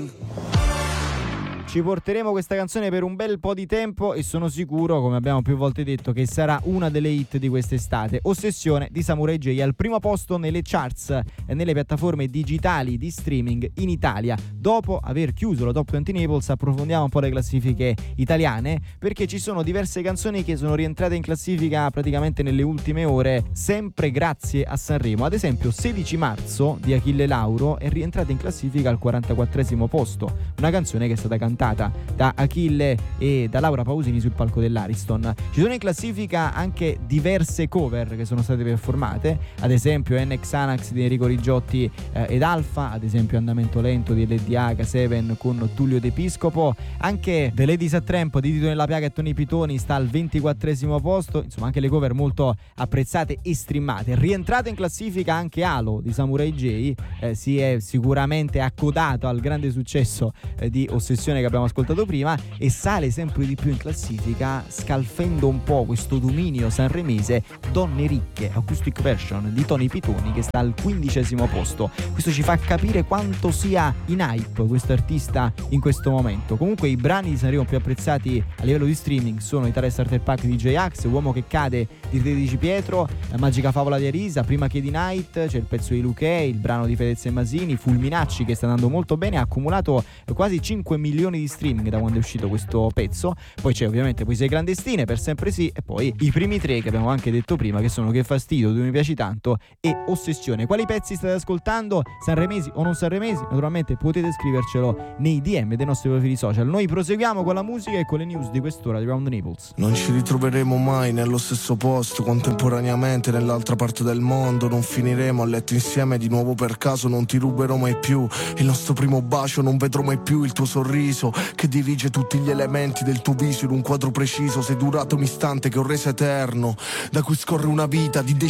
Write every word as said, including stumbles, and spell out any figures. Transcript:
Ci porteremo questa canzone per un bel po' di tempo e sono sicuro, come abbiamo più volte detto, che sarà una delle hit di quest'estate. Ossessione di Samurai J al primo posto nelle charts e nelle piattaforme digitali di streaming in Italia. Dopo aver chiuso la Top venti Naples approfondiamo un po' le classifiche italiane, perché ci sono diverse canzoni che sono rientrate in classifica praticamente nelle ultime ore, sempre grazie a Sanremo. Ad esempio sedici marzo di Achille Lauro è rientrata in classifica al quarantaquattresimo posto, una canzone che è stata cantata da Achille e da Laura Pausini sul palco dell'Ariston. Ci sono in classifica anche diverse cover che sono state performate, ad esempio N X Anax di Enrico Rigiotti eh, ed Alfa, ad esempio Andamento Lento di L D H sette con Tullio D'Episcopo, anche The Ladies a Tramp di Tito Nella Piaga e Tony Pitoni sta al ventiquattresimo posto, insomma anche le cover molto apprezzate e streamate. Rientrata in classifica anche Halo di Samurai J, eh, si è sicuramente accodato al grande successo eh, di Ossessione che abbiamo ascoltato prima e sale sempre di più in classifica, scalfendo un po' questo dominio sanremese, Donne Ricche Acoustic Version di Tony Pitoni, che sta al quindicesimo posto. Questo ci fa capire quanto sia in hype questo artista in questo momento. Comunque i brani di Sanremo più apprezzati a livello di streaming sono Italia Starter Pack di J-Ax, Uomo che cade di Tredici Pietro, La Magica Favola di Arisa, Prima che di Night, c'è il pezzo di Luchè, il brano di Fedez e Masini, Fulminacci che sta andando molto bene, ha accumulato quasi cinque milioni di streaming da quando è uscito questo pezzo. Poi c'è ovviamente Poesie clandestine, Per sempre sì, e poi i primi tre che abbiamo anche detto prima, che sono Che fastidio, Tu mi piaci tanto e Ossessione. Quali pezzi state ascoltando? Sanremesi o non sanremesi? Naturalmente potete scrivercelo nei D M dei nostri profili social. Noi proseguiamo con la musica e con le news di quest'ora di Round the Naples. Non ci ritroveremo mai nello stesso posto, contemporaneamente nell'altra parte del mondo. Non finiremo a letto insieme di nuovo per caso. Non ti ruberò mai più il nostro primo bacio. Non vedrò mai più il tuo sorriso che dirige tutti gli elementi del tuo viso in un quadro preciso. Sei durato un istante che ho reso eterno, da cui scorre una vita di